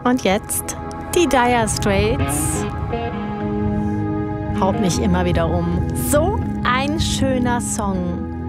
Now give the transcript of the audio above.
Und jetzt die Dire Straits. Haut mich immer wieder um. So ein schöner Song.